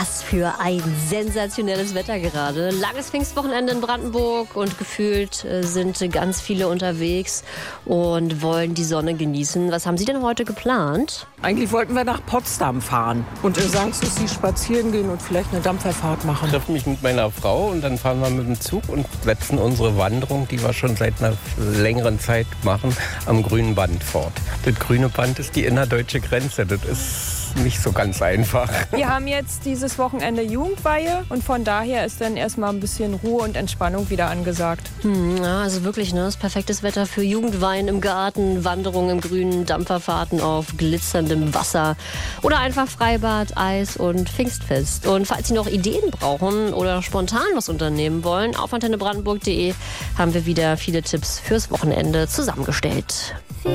Was für ein sensationelles Wetter gerade. Langes Pfingstwochenende in Brandenburg und gefühlt sind ganz viele unterwegs und wollen die Sonne genießen. Was haben Sie denn heute geplant? Eigentlich wollten wir nach Potsdam fahren und in St. Susi spazieren gehen und vielleicht eine Dampferfahrt machen. Ich treffe mich mit meiner Frau und dann fahren wir mit dem Zug und setzen unsere Wanderung, die wir schon seit einer längeren Zeit machen, am grünen Band fort. Das grüne Band ist die innerdeutsche Grenze. Das ist nicht so ganz einfach. Wir haben jetzt dieses Wochenende Jugendweihe und von daher ist dann erstmal ein bisschen Ruhe und Entspannung wieder angesagt. Ja, also wirklich, das perfektes Wetter für Jugendweihen im Garten, Wanderungen im Grünen, Dampferfahrten auf glitzerndem Wasser oder einfach Freibad, Eis und Pfingstfest. Und falls Sie noch Ideen brauchen oder spontan was unternehmen wollen, auf antennebrandenburg.de haben wir wieder viele Tipps fürs Wochenende zusammengestellt.